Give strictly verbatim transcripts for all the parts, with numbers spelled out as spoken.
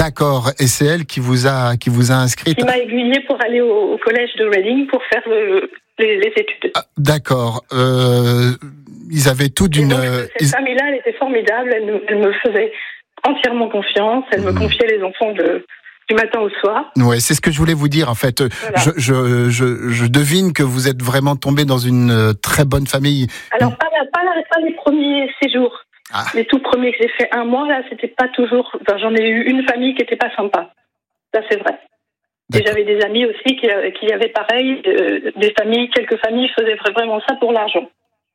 D'accord. Et c'est elle qui vous a qui vous a inscrite. Qui m'a aiguillée pour aller au, au collège de Reading pour faire le, les, les études. Ah, d'accord. Euh, ils avaient tout d'une. Donc, cette ils... famille-là, elle était formidable. Elle me, elle me faisait entièrement confiance. Elle mmh. me confiait les enfants de. Du matin au soir. Ouais, c'est ce que je voulais vous dire en fait. Voilà. Je, je, je, je devine que vous êtes vraiment tombé dans une très bonne famille. Alors pas, la, pas, la, pas les premiers séjours. Ah. Les tout premiers que j'ai fait un mois là, c'était pas toujours. Enfin, j'en ai eu une famille qui était pas sympa. Ça c'est vrai. D'accord. Et j'avais des amis aussi qui, qui avaient pareil, euh, des familles, quelques familles faisaient vraiment ça pour l'argent.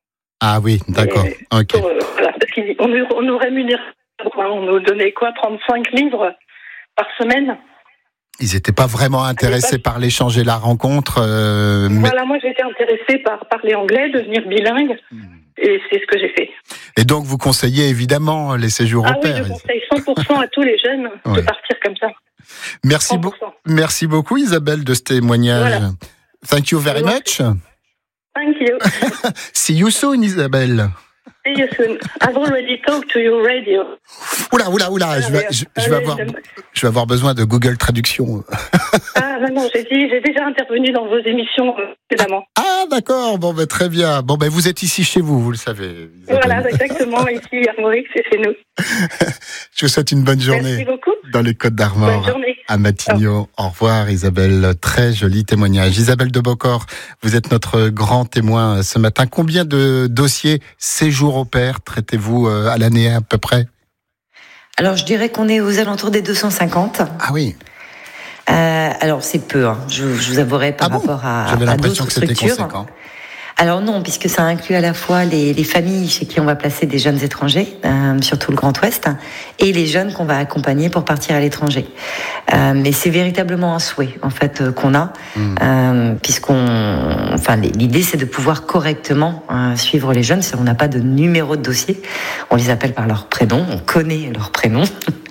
Ah oui, d'accord. Et ok. Pour, euh, voilà, parce qu'on nous, on nous rémunérait, on nous donnait quoi, trente-cinq livres par semaine. Ils n'étaient pas vraiment intéressés pas... par l'échange et la rencontre. Euh, voilà, mais... moi j'étais intéressée par parler anglais, devenir bilingue, mmh. et c'est ce que j'ai fait. Et donc vous conseillez évidemment les séjours ah au pair. Ah oui, je conseille cent pour cent à tous les jeunes ouais. de partir comme ça. Merci, be- merci beaucoup Isabelle de ce témoignage. Voilà. Thank you very much. Thank you. See you soon Isabelle. See you soon. I've already talked to your radio. Oula, oula, oula, je vais, je, je vais avoir, je vais avoir besoin de Google Traduction. Ah, non, non, j'ai dit, j'ai déjà intervenu dans vos émissions, évidemment. Ah, d'accord, bon, ben, très bien. Bon, ben, vous êtes ici chez vous, vous le savez. Isabelle. Voilà, exactement, ici, Armorique, c'est chez nous. Je vous souhaite une bonne journée. Merci beaucoup. Dans les Côtes d'Armor. Bonne journée. À Matignon. Au revoir Isabelle, très joli témoignage. Isabelle de Beaucorps, vous êtes notre grand témoin ce matin. Combien de dossiers séjour au pair traitez-vous à l'année à peu près ? Alors je dirais qu'on est aux alentours des deux cent cinquante. Ah oui. Euh, alors c'est peu, hein. je, je vous avouerai par ah bon rapport à, J'avais à l'impression d'autres que c'était structures. Conséquent. Alors non, puisque ça inclut à la fois les, les familles chez qui on va placer des jeunes étrangers, euh, surtout le Grand Ouest, et les jeunes qu'on va accompagner pour partir à l'étranger. Euh, mais c'est véritablement un souhait en fait euh, qu'on a, mmh. euh, puisqu'on, enfin l'idée c'est de pouvoir correctement euh, suivre les jeunes. Si on n'a pas de numéro de dossier, on les appelle par leur prénom, on connaît leur prénom.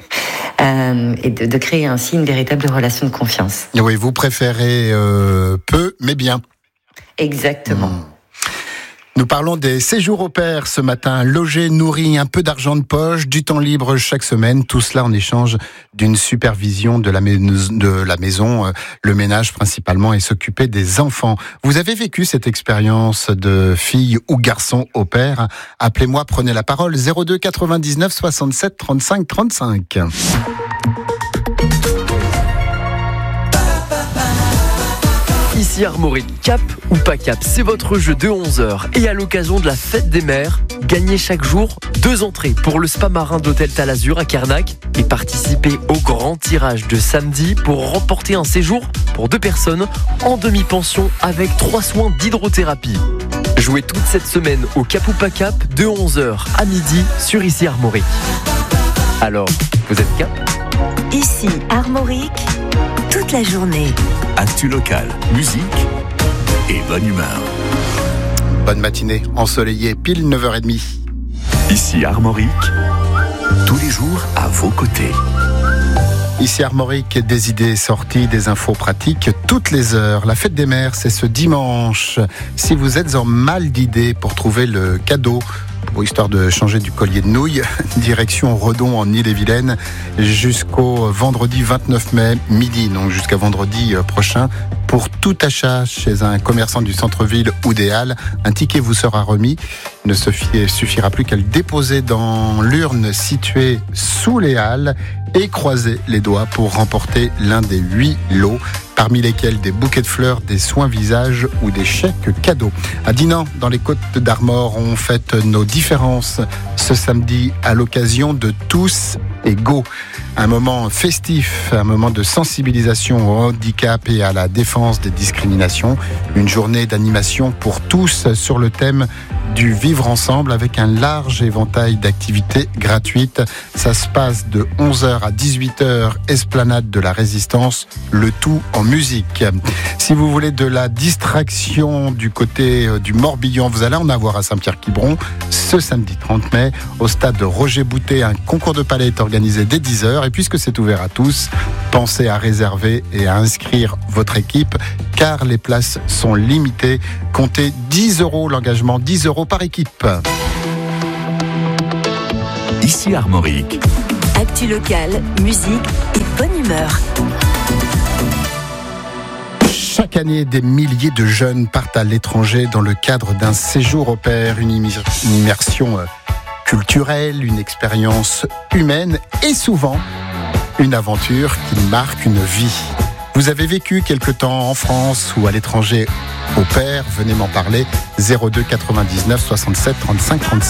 Euh, et de, de créer ainsi une véritable relation de confiance. Oui, vous préférez euh, peu, mais bien. Exactement. Mmh. Nous parlons des séjours au pair ce matin. Logé, nourri, un peu d'argent de poche, du temps libre chaque semaine. Tout cela en échange d'une supervision de la, mais- de la maison, euh, le ménage principalement, et s'occuper des enfants. Vous avez vécu cette expérience de fille ou garçon au pair ? Appelez-moi, prenez la parole. zéro deux quatre-vingt-dix-neuf soixante-sept trente-cinq trente-cinq. Ici Armorique, cap ou pas cap, c'est votre jeu de onze heures. Et à l'occasion de la fête des mères, gagnez chaque jour deux entrées pour le spa marin de l'hôtel Talazur à Carnac et participez au grand tirage de samedi pour remporter un séjour pour deux personnes en demi-pension avec trois soins d'hydrothérapie. Jouez toute cette semaine au cap ou pas cap de onze heures à midi sur Ici Armorique. Alors, vous êtes cap ? Ici Armorique, toute la journée. Actu local, musique et bonne humeur. Bonne matinée, ensoleillée, pile neuf heures trente. Ici Armorique, tous les jours à vos côtés. Ici Armorique, des idées sorties, des infos pratiques, toutes les heures. La fête des mères, c'est ce dimanche. Si vous êtes en mal d'idées pour trouver le cadeau, pour histoire de changer du collier de nouilles, direction Redon en Ille-et-Vilaine jusqu'au vendredi vingt-neuf mai midi, donc jusqu'à vendredi prochain. Pour tout achat chez un commerçant du centre-ville ou des Halles, un ticket vous sera remis. Il ne suffira plus qu'à le déposer dans l'urne située sous les Halles et croiser les doigts pour remporter l'un des huit lots, parmi lesquels des bouquets de fleurs, des soins visage ou des chèques cadeaux. À Dinan, dans les Côtes d'Armor, on fête nos différences ce samedi à l'occasion de Tous égaux. Un moment festif, un moment de sensibilisation au handicap et à la défense des discriminations. Une journée d'animation pour tous sur le thème du vivre ensemble avec un large éventail d'activités gratuites. Ça se passe de onze heures à dix-huit heures, esplanade de la Résistance, le tout en musique. Si vous voulez de la distraction du côté du Morbihan, vous allez en avoir à Saint-Pierre-Quiberon ce samedi trente mai au stade Roger Boutet. Un concours de palais est organisé dès dix heures et puisque c'est ouvert à tous, pensez à réserver et à inscrire votre équipe car les places sont limitées. Comptez dix euros l'engagement, dix euros par équipe. Ici Armorique, Actu locale, musique et bonne humeur. Chaque année, des milliers de jeunes partent à l'étranger dans le cadre d'un séjour au pair, une immersion culturelle, une expérience humaine et souvent une aventure qui marque une vie. Vous avez vécu quelque temps en France ou à l'étranger au pair, venez m'en parler. zéro deux quatre-vingt-dix-neuf soixante-sept trente-cinq trente-cinq.